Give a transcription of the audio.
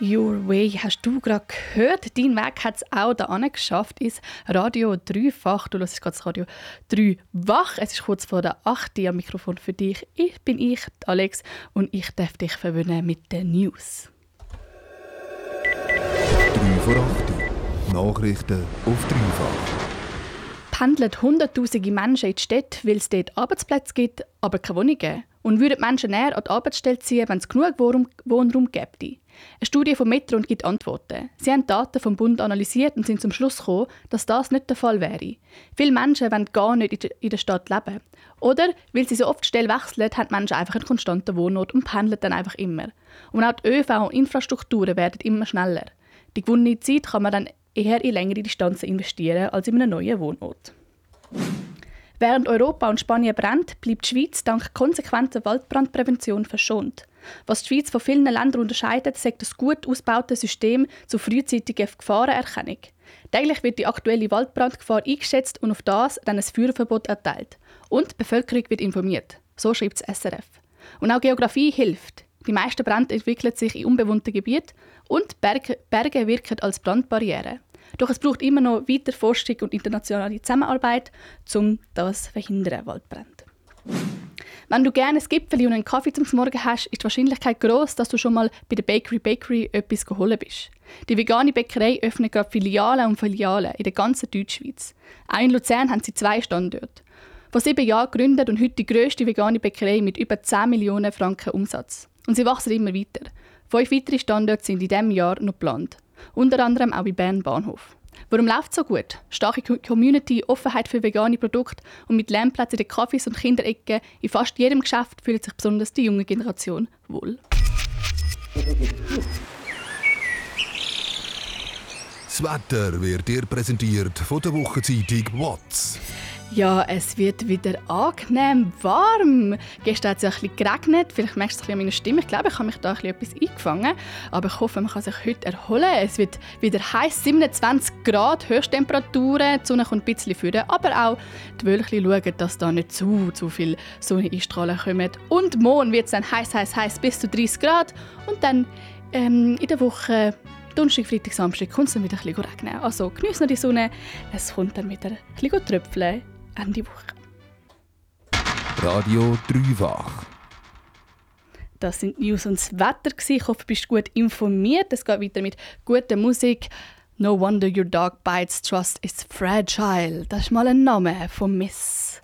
Your Way hast du gerade gehört. Dein Weg hat es auch da geschafft ins Radio Dreifach. Du hörst gerade das Radio 3 wach. Es ist kurz vor der 8 Uhr am Mikrofon für dich. Ich bin Alex, und ich darf dich verwöhnen mit den News. 3 vor 8 Uhr. Nachrichten auf Dreifach. Pendeln Hunderttausende Menschen in die Städte, weil es dort Arbeitsplätze gibt, aber keine Wohnungen. Und würden die Menschen näher an die Arbeitsstelle ziehen, wenn es genug Wohnraum gäbe? Eine Studie vom Metro gibt Antworten. Sie haben Daten vom Bund analysiert und sind zum Schluss gekommen, dass das nicht der Fall wäre. Viele Menschen wollen gar nicht in der Stadt leben. Oder, weil sie so oft die Stelle wechseln, haben die Menschen einfach einen konstanten Wohnort und pendeln dann einfach immer. Und auch die ÖV- und Infrastrukturen werden immer schneller. Die gewonnene Zeit kann man dann eher in längere Distanzen investieren als in einem neuen Wohnort. Während Europa und Spanien brennt, bleibt die Schweiz dank konsequenter Waldbrandprävention verschont. Was die Schweiz von vielen Ländern unterscheidet, sagt das gut ausgebaute System zur frühzeitigen Gefahrenerkennung. Täglich wird die aktuelle Waldbrandgefahr eingeschätzt und auf das dann ein Feuerverbot erteilt. Und die Bevölkerung wird informiert. So schreibt das SRF. Und auch Geografie hilft. Die meisten Brände entwickeln sich in unbewohnten Gebieten und Berge wirken als Brandbarriere. Doch es braucht immer noch weiter Forschung und internationale Zusammenarbeit, um das zu verhindern, Waldbrände. Wenn du gerne ein Gipfeli und einen Kaffee zum Morgen hast, ist die Wahrscheinlichkeit gross, dass du schon mal bei der Bakery etwas geholt bist. Die vegane Bäckerei öffnet gerade Filialen und Filialen in der ganzen Deutschschweiz. Auch in Luzern haben sie 2 Standorte. Vor 7 Jahren gegründet und heute die grösste vegane Bäckerei mit über 10 Millionen Franken Umsatz. Und sie wachsen immer weiter. 5 weitere Standorte sind in diesem Jahr noch geplant. Unter anderem auch bei Bern Bahnhof. Warum läuft es so gut? Starke Community, Offenheit für vegane Produkte und mit Lernplätzen in den Cafés und Kinderecken in fast jedem Geschäft fühlt sich besonders die junge Generation wohl. Das Wetter wird dir präsentiert von der Wochenzeitung WATZ. Ja, es wird wieder angenehm warm. Gestern hat es ein bisschen geregnet. Vielleicht merkst du es an meiner Stimme. Ich glaube, ich habe mich da etwas eingefangen. Aber ich hoffe, man kann sich heute erholen. Es wird wieder heiß, 27 Grad, Höchsttemperaturen. Die Sonne kommt ein bisschen vorne. Aber auch die Wölkchen schauen, dass da nicht zu viel Sonneneinstrahlen kommen. Und morgen wird es dann heiß bis zu 30 Grad. Und dann in der Woche Donnerstag, Freitag, Samstag kommt es dann wieder ein bisschen regnen. Also genießt noch die Sonne. Es kommt dann wieder ein bisschen tröpfeln. Ende Woche. Radio Dreifach. Das sind News und das Wetter. Ich hoffe, du bist gut informiert. Es geht weiter mit guter Musik. No wonder your dog bites, trust is fragile. Das ist mal ein Name von Miss.